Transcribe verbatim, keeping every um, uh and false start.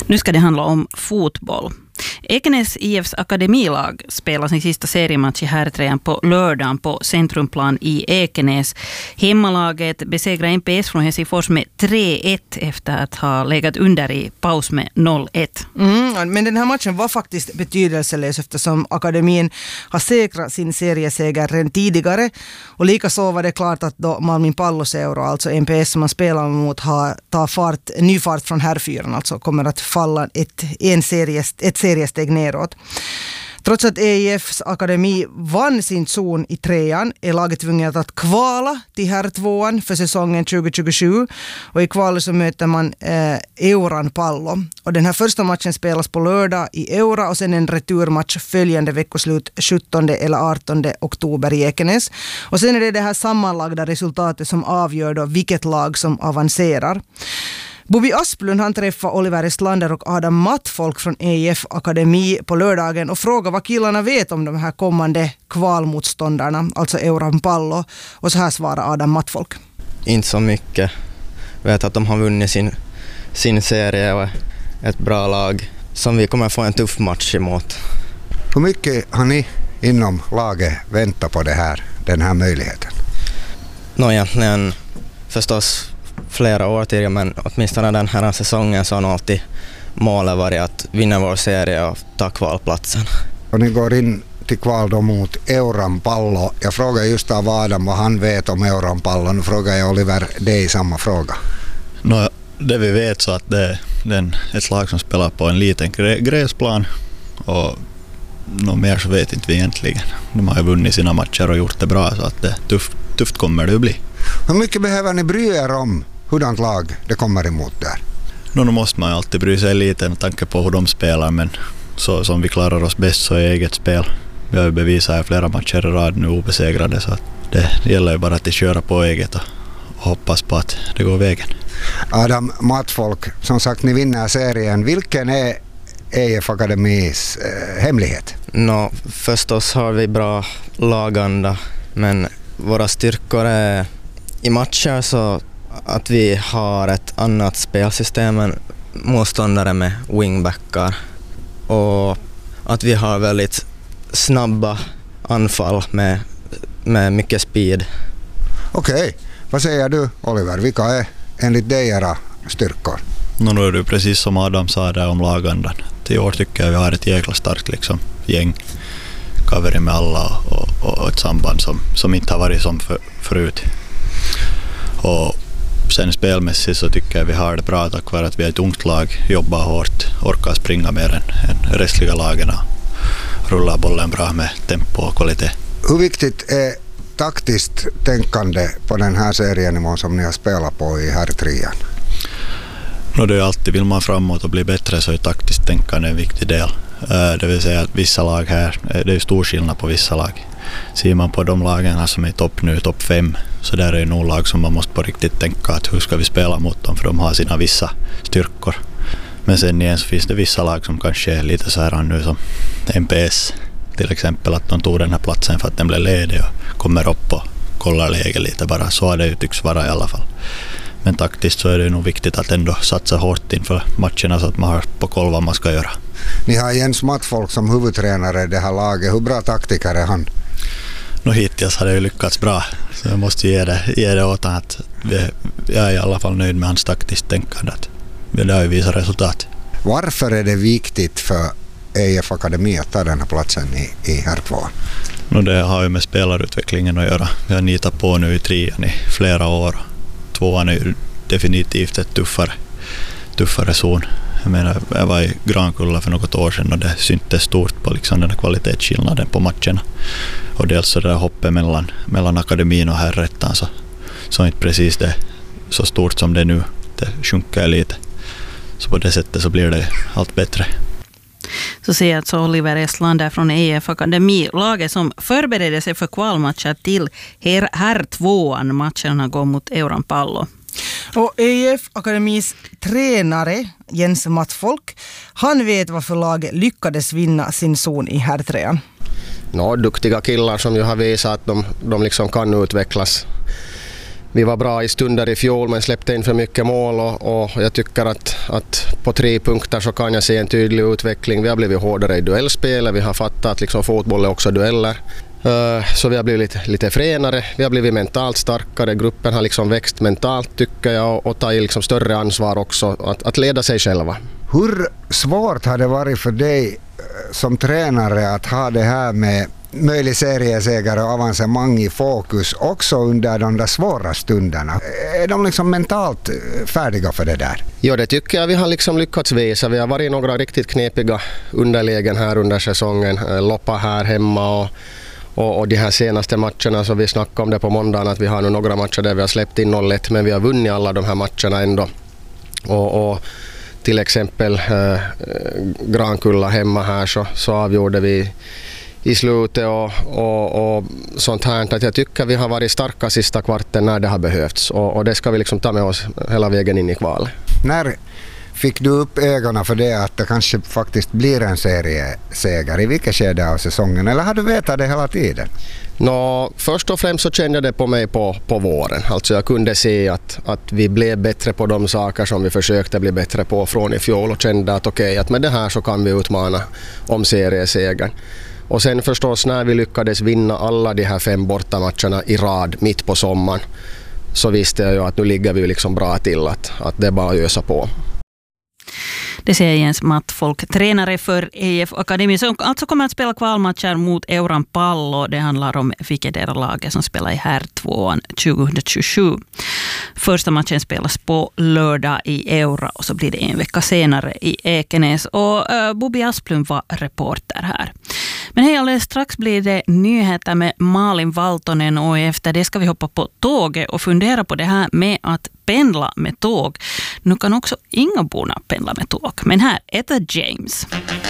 Nu ska det handla om fotboll. Ekenäs I F:s akademilag spelar sin sista seriematch i herrtrean på lördagen på Centrumplan i Ekenäs. Hemmalaget besegrar N P S från Helsingfors med tre ett efter att ha legat under i paus med noll ett. Mm, men den här matchen var faktiskt betydelselös eftersom akademin har säkrat sin serieseger redan tidigare. Och likaså var det klart att då Malmin Palloseura, alltså N P S som man spelar mot, har tar fart, ny fart från herrfyran, alltså kommer att falla ett, en serie, ett seriesteg neråt. Trots att E I F:s akademi vann sin zon i trean är laget tvunget att kvala till herrtvåan för säsongen tjugo tjugosju. Och i kvalet så möter man eh, Euran Pallo. Och den här första matchen spelas på lördag i Eura och sen en returmatch följande veckoslut sjuttonde eller artonde oktober i Ekenäs. Och sen är det det här sammanlagda resultatet som avgör då vilket lag som avancerar. Bobby Asplund han träffade Oliver Estlander och Adam Mattfolk från E I F Akademi på lördagen och frågade vad killarna vet om de här kommande kvalmotståndarna, alltså Euran Pallo. Och så här svarar Adam Mattfolk. Inte så mycket. Vet att de har vunnit sin, sin serie och ett bra lag som vi kommer få en tuff match emot. Hur mycket har ni inom laget väntat på det här, den här möjligheten? Nå egentligen förstås flera år tidigare, men åtminstone den här säsongen så har alltid målet varit att vinna vår serie och ta kvalplatsen. Och ni går in till kval då mot Euran Pallo. Jag frågar just av Adam vad han vet om Euran Pallo. Nu frågar jag Oliver dig samma fråga. No, det vi vet så att det, det är ett lag som spelar på en liten gräsplan och något mer så vet inte vi egentligen. De har ju vunnit sina matcher och gjort det bra så att det tufft, tufft kommer det att bli. Hur mycket behöver ni bry er om hurdant lag det kommer emot där? No, nu måste man ju alltid bry sig lite med tanke på hur de spelar, men så som vi klarar oss bäst så är eget spel. Vi har ju bevisat här flera matcher i rad nu obesegrade så att det gäller ju bara att köra på eget och, och hoppas på att det går vägen. Adam Mattfolk, som sagt ni vinner serien. Vilken är E I F Akademis eh, hemlighet? No, förstås har vi bra laganda, men våra styrkor är i matcher så att vi har ett annat spelsystem än motståndare med wingbackar och att vi har väldigt snabba anfall med, med mycket speed. Okej, okay. Vad säger du Oliver? Vilka är enligt dig era styrkor? No, nu är det precis som Adam sa där om lagandan. I år tycker jag vi har ett jäkla starkt liksom, gäng. Covering med alla och, och, och ett samband som, som inte har varit som för, förut. Och sen spelmässigt så tycker jag vi har det bra tack vare att vi är ett ungt lag, jobbar hårt, orkar springa mer än, än restliga lagen och rullar bollen bra med tempo och kvalitet. Hur viktigt är taktiskt tänkande på den här serienivån som ni har spelat på i herrtrian? No, det är alltid, vill man framåt och bli bättre så är taktiskt tänkande en viktig del. Det vill säga att vissa lag här, det är stor skillnad på vissa lag. Ser man på de lagen som är topp nu, topp fem, så där är det nog lag som man måste på riktigt tänka att hur ska vi spela mot dem för de har sina vissa styrkor. Men sen igen så finns det vissa lag som kanske är lite så här nu som N P S till exempel, att de tog den här platsen för att den blev ledig och kommer upp och kollar läget lite bara. Så har det ju tycks vara i alla fall. Men taktiskt så är det nog viktigt att ändå satsa hårt inför matcherna så att man har på koll vad man ska göra. Ni har Jens Mattfolk som huvudtränare i det här laget. Hur bra taktiker är han? No, hittills har det ju lyckats bra. Så jag måste ge det, ge det åt att vi, jag är i alla fall nöjd med hans taktiskt tänkande. Det har ju visat resultat. Varför är det viktigt för E I F Akademi att ta den här platsen i, i herrtvåan? No, det har ju med spelarutvecklingen att göra. Vi har nitat på nu i trean i flera år. Tvåan är ju definitivt ett tuffare, tuffare zon. Jag menar, jag var i Grankulla för något år sedan och det syntes stort på liksom den här kvalitetsskillnaden på matcherna. Och dels så det där hoppet mellan, mellan akademin och herrettan så, så är inte precis det så stort som det är nu. Det sjunker lite. Så på det sättet så blir det allt bättre. Så säger alltså Oliver Estlander från E I F Akademi. Laget som förbereder sig för kvalmatcher till her- herrtvåan. Matcherna går mot Euran Pallo. Och E I F Akademis tränare Jens Mattfolk, han vet varför laget lyckades vinna sin zon i herrtrean. No, duktiga killar som ju har visat att de, de liksom kan utvecklas. Vi var bra i stunder i fjol men släppte in för mycket mål och, och jag tycker att att på tre punkter så kan jag se en tydlig utveckling. Vi har blivit hårdare i duellspelet, vi har fattat att liksom fotboll är också dueller. Så vi har blivit lite, lite fränare, vi har blivit mentalt starkare, gruppen har liksom växt mentalt tycker jag och tagit liksom större ansvar också att, att leda sig själva. Hur svårt har det varit för dig som tränare att ha det här med möjlig serieseger och avancemang i fokus också under de där svåra stunderna? Är de liksom mentalt färdiga för det där? Ja, det tycker jag vi har liksom lyckats visa. Vi har varit några riktigt knepiga underlägen här under säsongen. Loppa här hemma och Och, och de här senaste matcherna, så vi snackade om det på måndagen, att vi har nu några matcher där vi har släppt in noll ett, men vi har vunnit alla de här matcherna ändå. Och, och till exempel äh, Grankulla hemma här så, så avgjorde vi i slutet och, och, och sånt här. Att jag tycker vi har varit starka sista kvarten när det har behövts och, och det ska vi liksom ta med oss hela vägen in i kvalet. När fick du upp ögonen för det att det kanske faktiskt blir en serieseger? I vilket skede av säsongen? Eller har du vetat det hela tiden? Nå, först och främst så kände jag det på mig på, på våren. Alltså jag kunde se att, att vi blev bättre på de saker som vi försökte bli bättre på från i fjol och kände att okej, okay, att med det här så kan vi utmana om seriesegern. Och sen förstås när vi lyckades vinna alla de här fem bortamatcherna i rad mitt på sommaren, så visste jag ju att nu ligger vi liksom bra till, att, att det är bara att ösa på. Det säger Jens Mattfolk, tränare för E F Akademi, som alltså kommer att spela kvalmatcher mot Euran Pallo. Det handlar om vilket är laget som spelar i här tvåan tjugohundratjugosju. Första matchen spelas på lördag i Eura och så blir det en vecka senare i Ekenäs. Och uh, Bobby Asplund var reporter här. Men hej, alldeles strax blir det nyheter med Malin Valtonen och efter det ska vi hoppa på tåget och fundera på det här med att pendla med tåg. Nu kan också Ingeborna pendla med tåg. Men här är det James.